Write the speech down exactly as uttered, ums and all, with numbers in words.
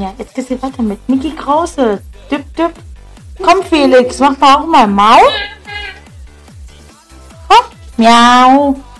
Anja. Jetzt geht's hier weiter mit Micky Krause. Düpp, düpp. Komm, Felix, mach mal auch mal Mau. Komm. Miau.